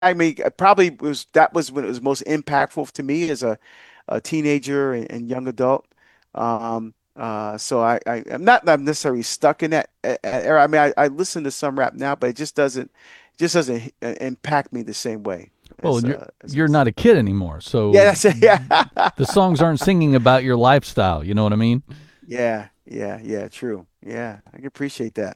I mean, probably that was when it was most impactful to me as a teenager and young adult. So I'm not that I'm necessarily stuck in that era. I mean, I listen to some rap now, but it just doesn't impact me the same way Well, as as you're this. not a kid anymore, Yeah, so that's it. Yeah. the songs aren't singing about your lifestyle. You know what I mean? Yeah, true. Yeah, I can appreciate that.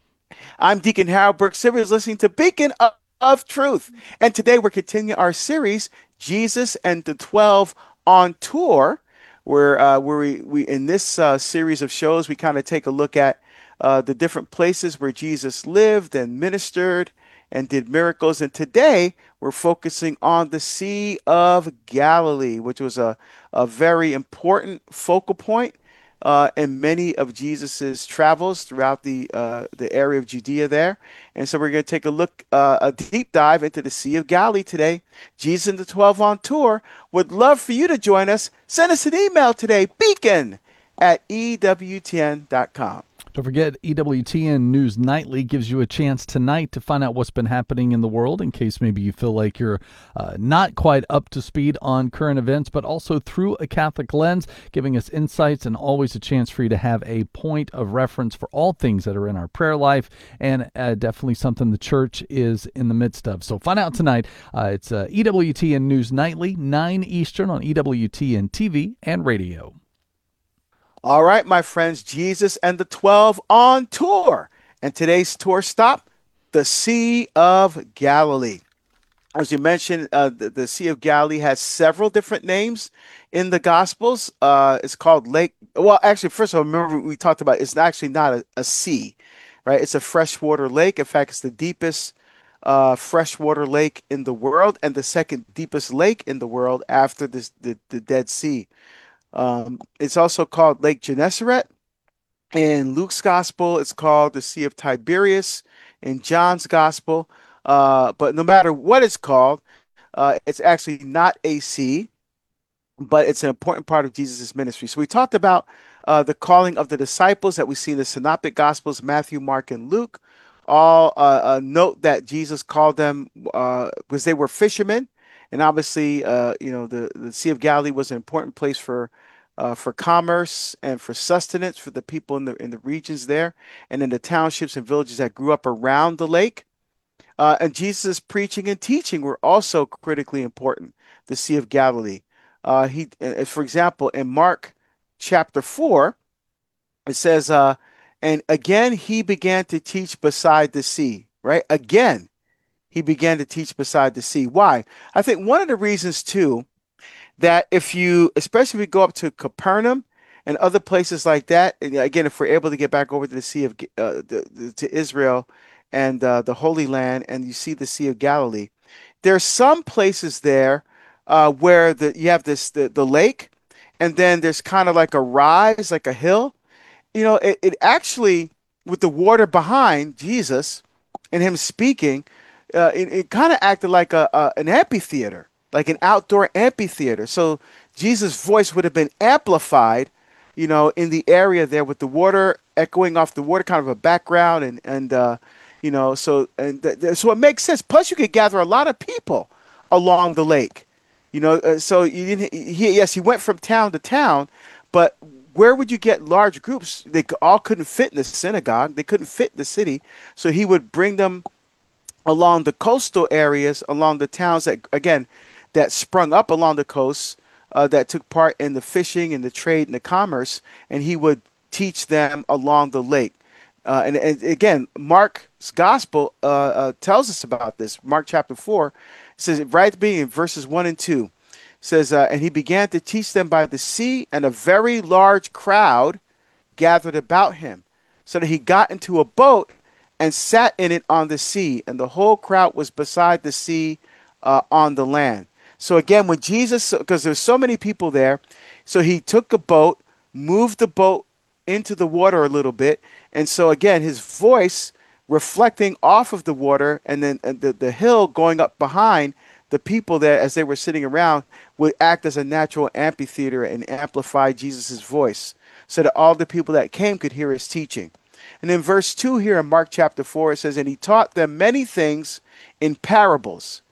I'm Deacon Harold Burke Sivers listening to Beacon of Truth. And today we're continuing our series, Jesus and the 12 on Tour, where we in this series of shows, we kind of take a look at the different places where Jesus lived and ministered and did miracles. And today we're focusing on the Sea of Galilee, which was a very important focal point in many of Jesus's travels throughout the area of Judea there. And so we're going to take a look, a deep dive into the Sea of Galilee today. Jesus and the 12 on tour. Would love for you to join us. Send us an email today, beacon at ewtn.com. Don't forget, EWTN News Nightly gives you a chance tonight to find out what's been happening in the world in case maybe you feel like you're not quite up to speed on current events, but also through a Catholic lens, giving us insights and always a chance for you to have a point of reference for all things that are in our prayer life and definitely something the church is in the midst of. So find out tonight. It's EWTN News Nightly, 9 Eastern on EWTN TV and radio. All right, my friends, Jesus and the 12 on tour. And today's tour stop, the Sea of Galilee. As you mentioned, the Sea of Galilee has several different names in the Gospels. It's called Lake. Well, actually, first of all, remember we talked about it's actually not a sea, right? It's a freshwater lake. In fact, it's the deepest freshwater lake in the world and the second deepest lake in the world after the Dead Sea. It's also called Lake Gennesaret. In Luke's gospel, it's called the Sea of Tiberias. In John's gospel, but no matter what it's called, it's actually not a sea, but it's an important part of Jesus' ministry. So we talked about the calling of the disciples that we see in the Synoptic Gospels, Matthew, Mark, and Luke. All note that Jesus called them because they were fishermen, and obviously, the Sea of Galilee was an important place for commerce and for sustenance for the people in the regions there, and in the townships and villages that grew up around the lake. And Jesus' preaching and teaching were also critically important. The Sea of Galilee. For example, in Mark chapter 4, it says, and again he began to teach beside the sea, right? Again, he began to teach beside the sea. Why? I think one of the reasons, too, that especially if you go up to Capernaum and other places like that, and again, if we're able to get back over to the Sea of to Israel and the Holy Land, and you see the Sea of Galilee, there's some places there where you have the lake, and then there's kind of like a rise, like a hill. It actually with the water behind Jesus and him speaking, it kind of acted like an amphitheater, like an outdoor amphitheater. So Jesus' voice would have been amplified, in the area there with the water echoing off the water, kind of a background, so it makes sense. Plus, you could gather a lot of people along the lake. So you didn't. Yes, he went from town to town, but where would you get large groups? They all couldn't fit in the synagogue. They couldn't fit in the city. So he would bring them along the coastal areas, along the towns that sprung up along the coast, that took part in the fishing and the trade and the commerce, and he would teach them along the lake. And again, Mark's gospel tells us about this. Mark chapter 4 says right at the beginning, verses 1 and 2 says, and he began to teach them by the sea, and a very large crowd gathered about him, so that he got into a boat and sat in it on the sea, and the whole crowd was beside the sea on the land. So again, when Jesus, because there's so many people there, so he took a boat, moved the boat into the water a little bit, and so again, his voice reflecting off of the water, and then the hill going up behind the people there as they were sitting around would act as a natural amphitheater and amplify Jesus' voice so that all the people that came could hear his teaching. And in verse 2 here in Mark chapter 4, it says, and he taught them many things in parables.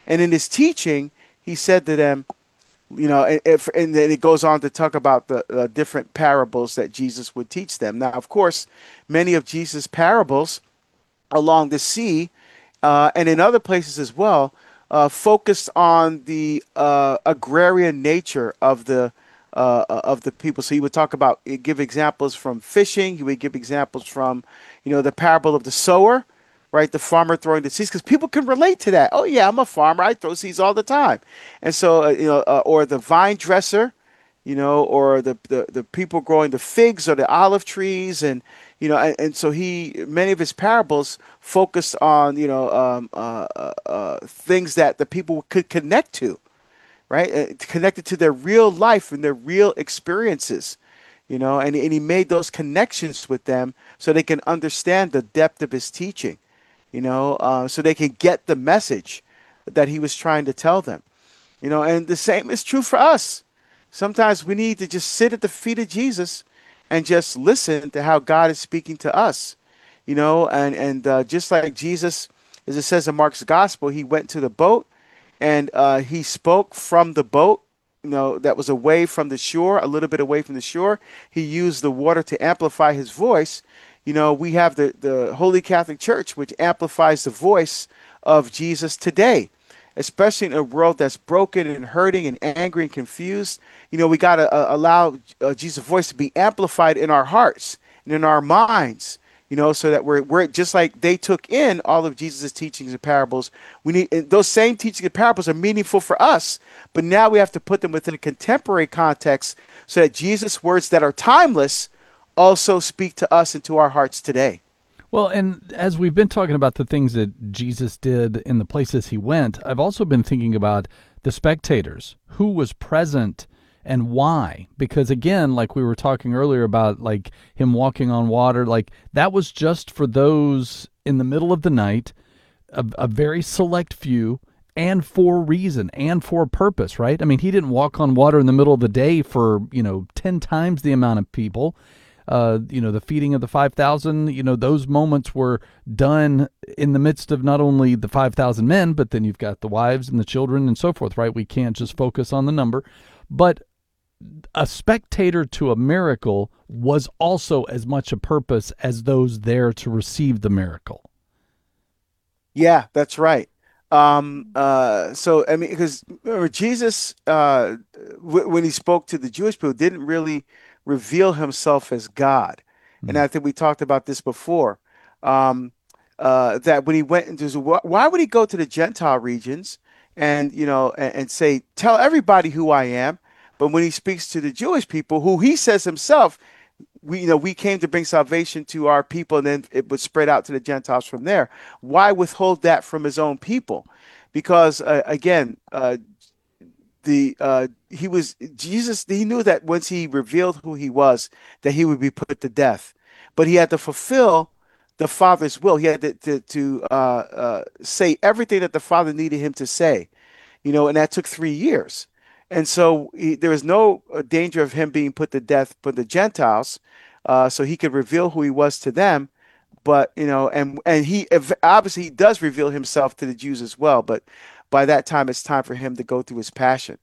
And in his teaching, he said to them, and then it goes on to talk about the different parables that Jesus would teach them. Now, of course, many of Jesus' parables along the sea and in other places as well focused on the agrarian nature of the people. So he would talk about, give examples from fishing. He would give examples from, the parable of the sower, right? The farmer throwing the seeds, because people can relate to that. Oh yeah, I'm a farmer. I throw seeds all the time. And so, or the vine dresser, or the people growing the figs or the olive trees, and so many of his parables focused on, things that the people could connect to, right? Connected to their real life and their real experiences, and he made those connections with them so they can understand the depth of his teaching, so they can get the message that he was trying to tell them, and the same is true for us. Sometimes we need to just sit at the feet of Jesus and just listen to how God is speaking to us, and just like Jesus, as it says in Mark's gospel, he went to the boat and he spoke from the boat, that was away from the shore, a little bit away from the shore. He used the water to amplify his voice. We have the Holy Catholic Church, which amplifies the voice of Jesus today, especially in a world that's broken and hurting and angry and confused. We got to allow Jesus' voice to be amplified in our hearts and in our minds, so that we're just like they took in all of Jesus' teachings and parables. We need, and those same teachings and parables are meaningful for us, but now we have to put them within a contemporary context so that Jesus' words that are timeless also speak to us and to our hearts today. Well, and as we've been talking about the things that Jesus did in the places he went, I've also been thinking about the spectators, who was present and why. Because again, like we were talking earlier about like him walking on water, like that was just for those in the middle of the night, a very select few, and for reason and for purpose, right? I mean, he didn't walk on water in the middle of the day for, 10 times the amount of people. The feeding of the 5,000, those moments were done in the midst of not only the 5,000 men, but then you've got the wives and the children and so forth, right? We can't just focus on the number. But a spectator to a miracle was also as much a purpose as those there to receive the miracle. Yeah, that's right. So I mean, because remember, Jesus, when he spoke to the Jewish people, didn't really reveal himself as God. And I think we talked about this before. That when he went into, why would he go to the Gentile regions and and say, tell everybody who I am? But when he speaks to the Jewish people, who he says himself, we came to bring salvation to our people, and then it would spread out to the Gentiles from there. Why withhold that from his own people? Because again, Jesus. He knew that once he revealed who he was, that he would be put to death. But he had to fulfill the Father's will. He had to say everything that the Father needed him to say. And that took 3 years. And so there was no danger of him being put to death for the Gentiles, so he could reveal who he was to them. But and he obviously he does reveal himself to the Jews as well. But by that time, it's time for him to go through his passion.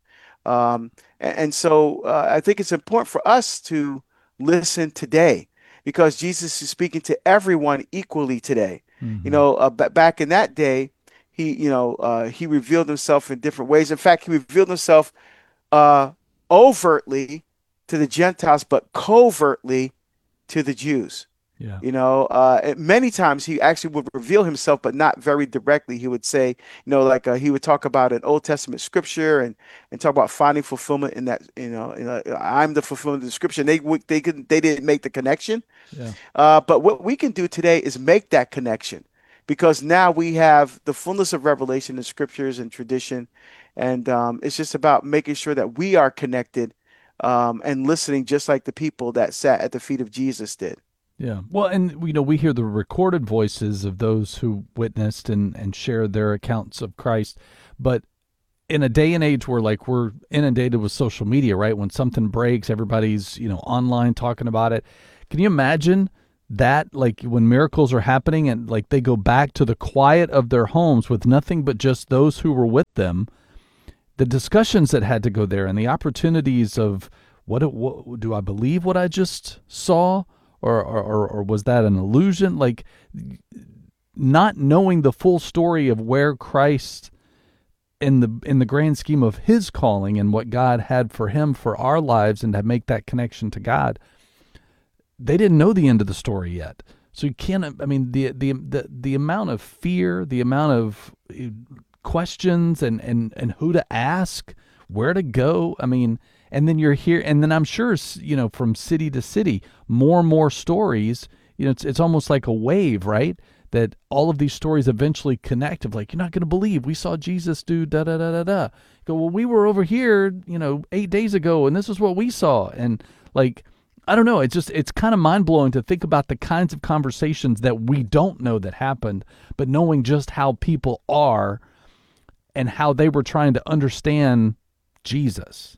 So I think it's important for us to listen today, because Jesus is speaking to everyone equally today. Back in that day, he revealed himself in different ways. In fact, he revealed himself overtly to the Gentiles, but covertly to the Jews. Yeah. Many times he actually would reveal himself, but not very directly. He would say, he would talk about an Old Testament scripture and talk about finding fulfillment in that. I'm the fulfillment of the scripture. They didn't make the connection. Yeah. But what we can do today is make that connection, because now we have the fullness of revelation in scriptures and tradition. And it's just about making sure that we are connected and listening, just like the people that sat at the feet of Jesus did. Yeah. Well, and we hear the recorded voices of those who witnessed and shared their accounts of Christ. But in a day and age where like we're inundated with social media, right? When something breaks, everybody's, online talking about it. Can you imagine that, like when miracles are happening and like they go back to the quiet of their homes with nothing but just those who were with them, the discussions that had to go there and the opportunities of what do I believe what I just saw, or was that an illusion? Like not knowing the full story of where Christ in the grand scheme of his calling and what God had for him for our lives and to make that connection to God, they didn't know the end of the story yet. So you can't. I mean, the amount of fear, the amount of questions, and who to ask, where to go. I mean, and then you're here, and then I'm sure from city to city, more and more stories. It's almost like a wave, right? That all of these stories eventually connect. Of like, you're not going to believe we saw Jesus do da da da da da. Go, well, we were over here, 8 days ago, and this is what we saw, and like. I don't know. It's kind of mind blowing to think about the kinds of conversations that we don't know that happened, but knowing just how people are and how they were trying to understand Jesus.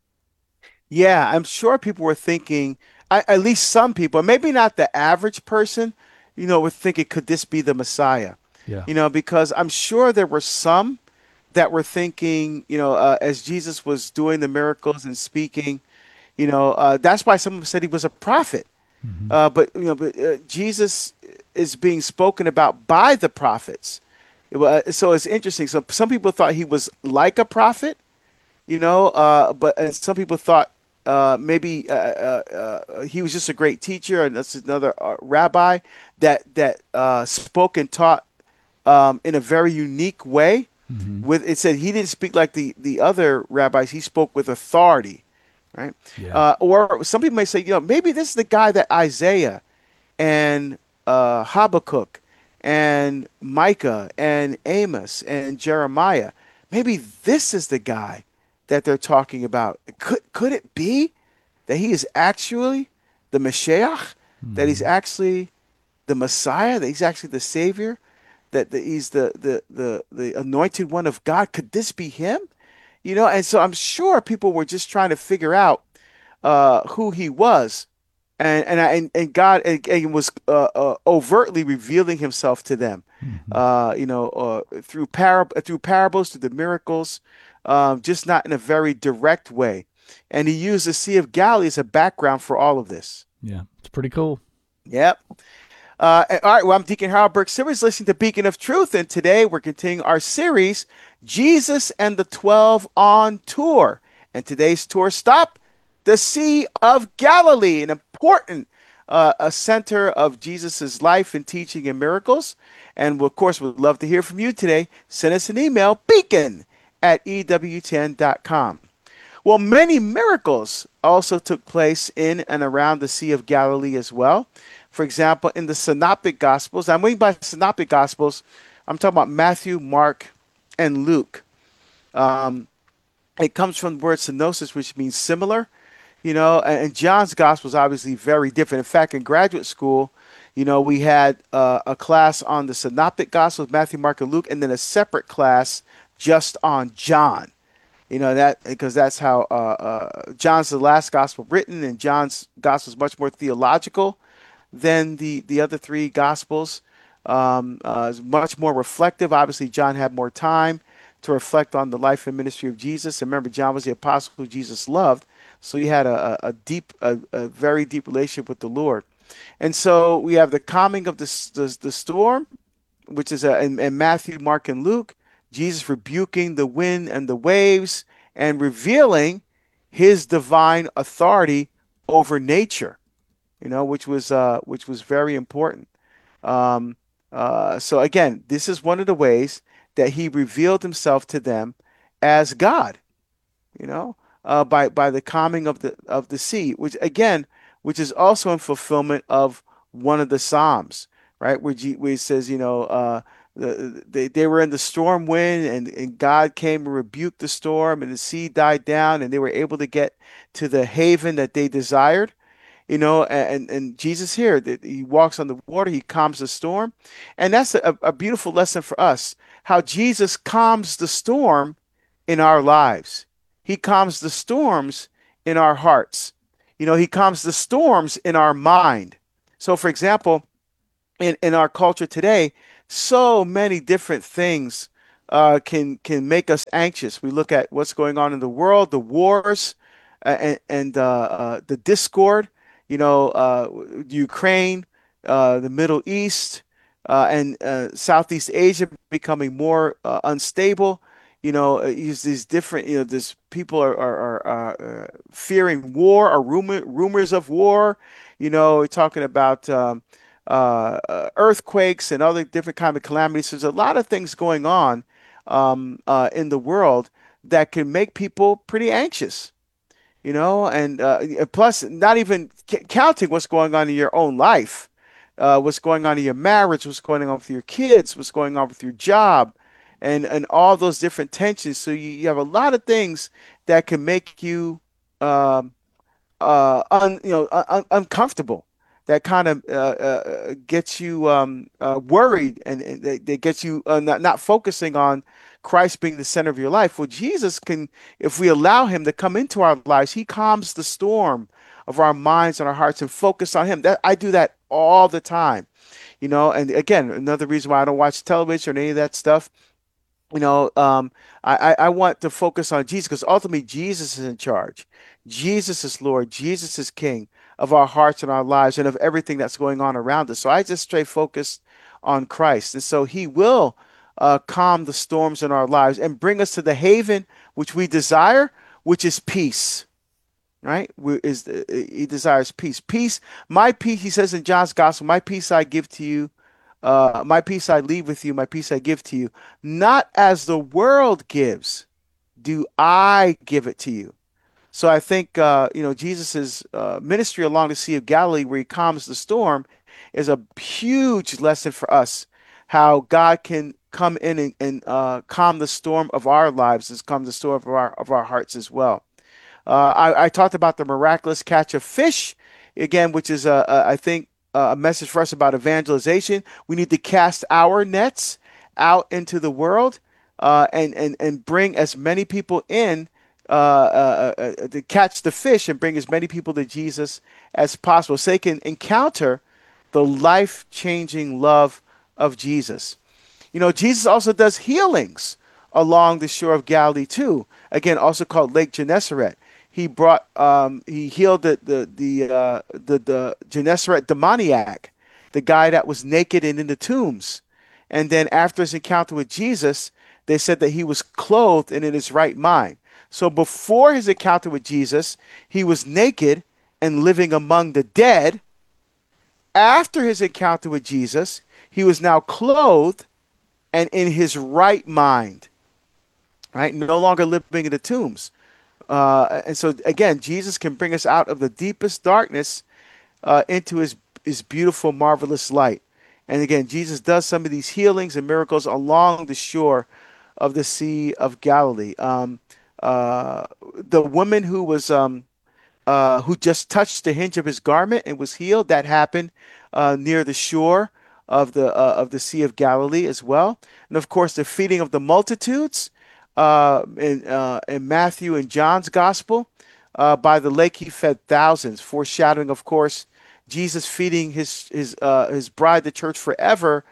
Yeah, I'm sure people were thinking, at least some people, maybe not the average person, were thinking, could this be the Messiah? Yeah. Because I'm sure there were some that were thinking, as Jesus was doing the miracles and speaking, that's why some said he was a prophet. Mm-hmm. But Jesus is being spoken about by the prophets. So it's interesting. So some people thought he was like a prophet, but and some people thought maybe he was just a great teacher, and that's another rabbi that spoke and taught in a very unique way. Mm-hmm. It said he didn't speak like the other rabbis; he spoke with authority. Right. Yeah. Or some people may say, maybe this is the guy that Isaiah and Habakkuk and Micah and Amos and Jeremiah, maybe this is the guy that they're talking about. Could it be that he is actually the Mashiach, that he's Mm-hmm. actually the Messiah, that he's actually the Savior, that he's the anointed one of God? Could this be him? And so I'm sure people were just trying to figure out who he was, and God and was overtly revealing Himself to them, Mm-hmm. through parables, through the miracles, just not in a very direct way. And He used the Sea of Galilee as a background for all of this. Yeah. It's pretty cool. Yep. All right, well, I'm Deacon Harold Burke Simmons, listening to Beacon of Truth, and today we're continuing our series, Jesus and the 12 on Tour. And today's tour stop, the Sea of Galilee, an important a center of Jesus's life and teaching and miracles. And of course, we'd love to hear from you today. Send us an email, beacon@ewtn.com. Well, many miracles also took place in and around the Sea of Galilee as well. For example, in the Synoptic Gospels, I'm mean by Synoptic Gospels, I'm talking about Matthew, Mark, and Luke. It comes from the word synosis, which means similar, and John's Gospel is obviously very different. In fact, in graduate school, we had a class on the Synoptic Gospels, Matthew, Mark, and Luke, and then a separate class just on John. That because that's how John's the last gospel written, and John's gospel is much more theological than the other three gospels. Is much more reflective. Obviously, John had more time to reflect on the life and ministry of Jesus. And remember, John was the apostle who Jesus loved, so he had a very deep relationship with the Lord. And so we have the calming of the storm, which is in Matthew, Mark, and Luke. Jesus rebuking the wind and the waves and revealing his divine authority over nature, which was very important. So again, this is one of the ways that he revealed himself to them as God, by the calming of the sea, which is also in fulfillment of one of the Psalms, right? Where it says, they were in the storm wind, and God came and rebuked the storm, and the sea died down, and they were able to get to the haven that they desired. And Jesus here, that he walks on the water, he calms the storm. And that's a beautiful lesson for us, how Jesus calms the storm in our lives. He calms the storms in our hearts. He calms the storms in our mind. So, for example, in our culture today, so many different things can make us anxious. We look at what's going on in the world, the wars, and the discord. Ukraine, the Middle East, and Southeast Asia becoming more unstable. Use these different. This people are fearing war or rumors of war. We're talking about. Earthquakes and other different kind of calamities. There's a lot of things going on in the world that can make people pretty anxious, and plus, not even counting what's going on in your own life, what's going on in your marriage, what's going on with your kids, what's going on with your job, and all those different tensions. So you have a lot of things that can make you um, uncomfortable. That kind of gets you worried, and that gets you not focusing on Christ being the center of your life. Well, Jesus can, if we allow Him to come into our lives, He calms the storm of our minds and our hearts and focus on Him. That I do that all the time. And again, another reason why I don't watch television or any of that stuff. you know, um, I want to focus on Jesus because ultimately Jesus is in charge. Jesus is Lord. Jesus is King of our hearts and our lives and of everything that's going on around us. So I just stay focused on Christ. And so He will calm the storms in our lives and bring us to the haven which we desire, which is peace. Right? He desires peace. Peace, my peace, He says in John's gospel, my peace I give to you. My peace I leave with you, my peace I give to you. Not as the world gives, do I give it to you. So I think Jesus's ministry along the Sea of Galilee, where He calms the storm, is a huge lesson for us. How God can come in and calm the storm of our lives, and calm the storm of our hearts as well. I talked about the miraculous catch of fish again, which is I think a message for us about evangelization. We need to cast our nets out into the world and bring as many people in to catch the fish and bring as many people to Jesus as possible, so they can encounter the life-changing love of Jesus. Jesus also does healings along the shore of Galilee too. Again, also called Lake Gennesaret. He healed the Gennesaret demoniac, the guy that was naked and in the tombs. And then after his encounter with Jesus, they said that he was clothed and in his right mind. So before his encounter with Jesus, he was naked and living among the dead. After his encounter with Jesus, he was now clothed and in his right mind, right? No longer living in the tombs. And so again, Jesus can bring us out of the deepest darkness into his beautiful, marvelous light. And again, Jesus does some of these healings and miracles along the shore of the Sea of Galilee. The woman who just touched the hinge of his garment and was healed, that happened near the shore of the Sea of Galilee as well. And of course, the feeding of the multitudes in Matthew and John's gospel. By the lake, He fed thousands, foreshadowing, of course, Jesus feeding his bride, the church, forever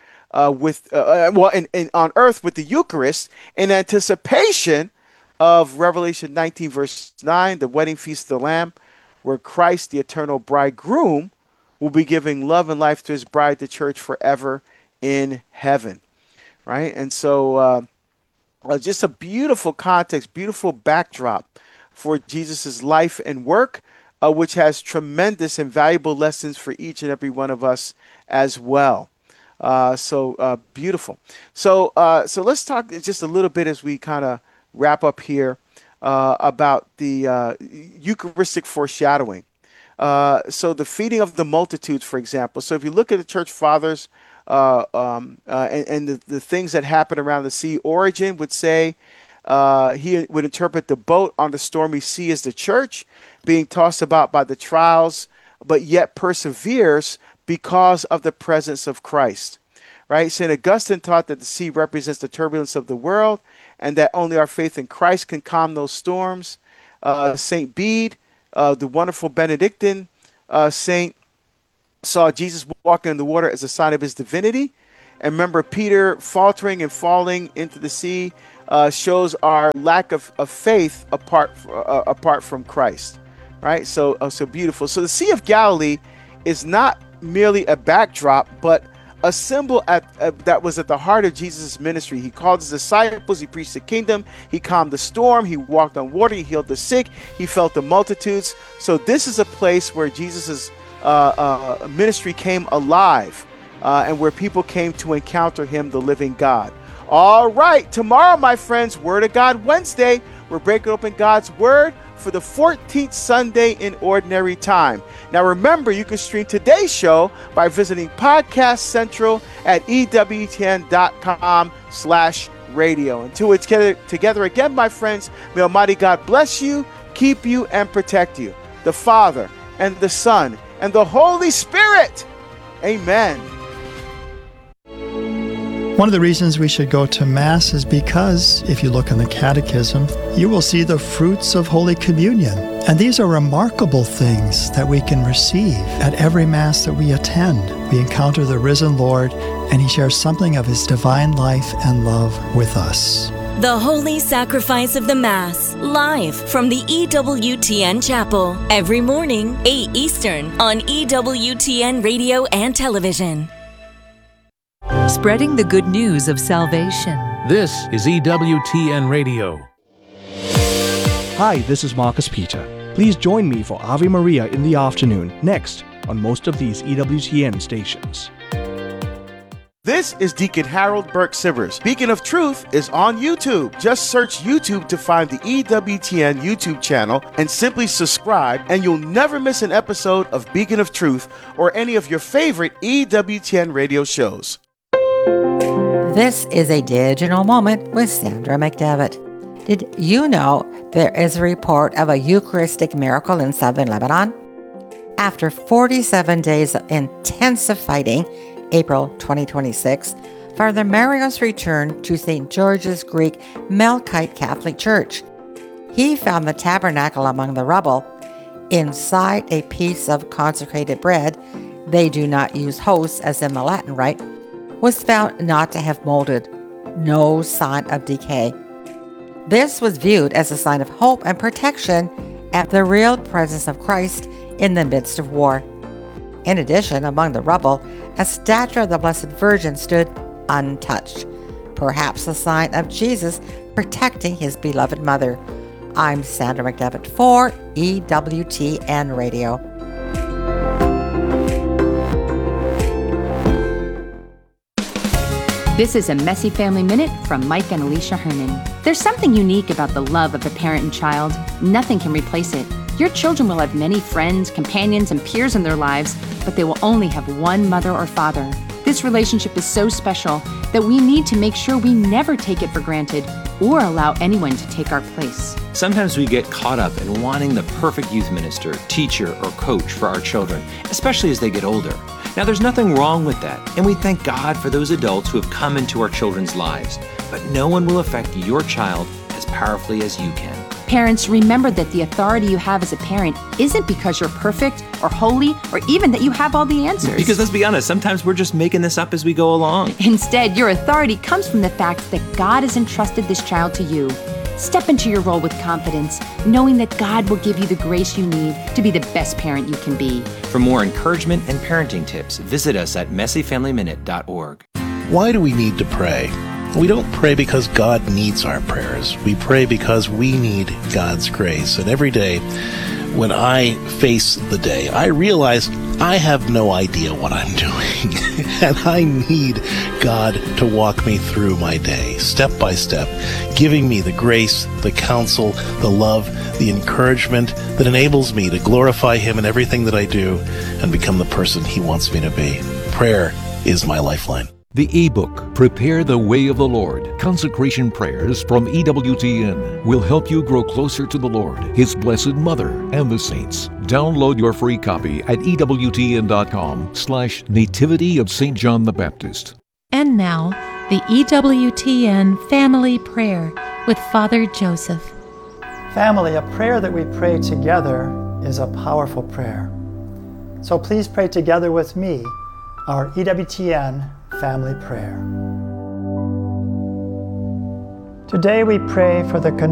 on earth with the Eucharist in anticipation of Revelation 19, verse 9, the wedding feast of the Lamb, where Christ, the eternal bridegroom, will be giving love and life to His bride, the church, forever in heaven. Right? And so just a beautiful context, beautiful backdrop for Jesus's life and work, which has tremendous and valuable lessons for each and every one of us as well. So beautiful. So let's talk just a little bit as we kind of wrap up here about the Eucharistic foreshadowing. So the feeding of the multitudes, for example. So if you look at the church fathers and the things that happen around the sea, Origen would say he would interpret the boat on the stormy sea as the church being tossed about by the trials, but yet perseveres because of the presence of Christ. Right? St. Augustine taught that the sea represents the turbulence of the world and that only our faith in Christ can calm those storms. St. Bede, the wonderful Benedictine saint, saw Jesus walking in the water as a sign of his divinity. And remember, Peter faltering and falling into the sea shows our lack of faith apart from Christ, right? So beautiful. So the Sea of Galilee is not merely a backdrop, but a symbol that was at the heart of Jesus' ministry. He called his disciples, he preached the kingdom, he calmed the storm, he walked on water, he healed the sick, he felt the multitudes. So this is a place where Jesus' ministry came alive, and where people came to encounter him, the living God. All right, tomorrow, my friends, Word of God Wednesday. We're breaking open God's Word for the 14th Sunday in Ordinary Time. Now, remember, you can stream today's show by visiting Podcast Central at EWTN.com/radio. Until we're together again, my friends, may Almighty God bless you, keep you, and protect you. The Father, and the Son, and the Holy Spirit. Amen. One of the reasons we should go to Mass is because, if you look in the Catechism, you will see the fruits of Holy Communion. And these are remarkable things that we can receive at every Mass that we attend. We encounter the risen Lord, and he shares something of his divine life and love with us. The Holy Sacrifice of the Mass, live from the EWTN Chapel, every morning, 8 Eastern, on EWTN Radio and Television. Spreading the good news of salvation. This is EWTN Radio. Hi, this is Marcus Peter. Please join me for Ave Maria in the afternoon, next, on most of these EWTN stations. This is Deacon Harold Burke Sivers. Beacon of Truth is on YouTube. Just search YouTube to find the EWTN YouTube channel and simply subscribe, and you'll never miss an episode of Beacon of Truth or any of your favorite EWTN radio shows. This is a digital moment with Sandra McDevitt. Did you know there is a report of a Eucharistic miracle in southern Lebanon? After 47 days of intensive fighting, April 2026, Father Marios returned to St. George's Greek Melkite Catholic Church. He found the tabernacle among the rubble. Inside a piece of consecrated bread, they do not use hosts as in the Latin rite, was found not to have molded, no sign of decay. This was viewed as a sign of hope and protection at the real presence of Christ in the midst of war. In addition, among the rubble, a statue of the Blessed Virgin stood untouched, perhaps a sign of Jesus protecting his beloved mother. I'm Sandra McDevitt for EWTN Radio. This is a Messy Family Minute from Mike and Alicia Herman. There's something unique about the love of a parent and child. Nothing can replace it. Your children will have many friends, companions, and peers in their lives, but they will only have one mother or father. This relationship is so special that we need to make sure we never take it for granted or allow anyone to take our place. Sometimes we get caught up in wanting the perfect youth minister, teacher, or coach for our children, especially as they get older. Now, there's nothing wrong with that, and we thank God for those adults who have come into our children's lives. But no one will affect your child as powerfully as you can. Parents, remember that the authority you have as a parent isn't because you're perfect or holy or even that you have all the answers. Because let's be honest, sometimes we're just making this up as we go along. Instead, your authority comes from the fact that God has entrusted this child to you. Step into your role with confidence, knowing that God will give you the grace you need to be the best parent you can be. For more encouragement and parenting tips, visit us at messyfamilyminute.org. Why do we need to pray? We don't pray because God needs our prayers. We pray because we need God's grace. And every day, when I face the day, I realize I have no idea what I'm doing. And I need God to walk me through my day, step by step, giving me the grace, the counsel, the love, the encouragement that enables me to glorify Him in everything that I do and become the person He wants me to be. Prayer is my lifeline. The ebook, Prepare the Way of the Lord, Consecration Prayers from EWTN, will help you grow closer to the Lord, His Blessed Mother, and the saints. Download your free copy at EWTN.com/Nativity of St. John the Baptist. And now, the EWTN Family Prayer with Father Joseph. Family, a prayer that we pray together is a powerful prayer. So please pray together with me our EWTN family prayer. Today we pray for the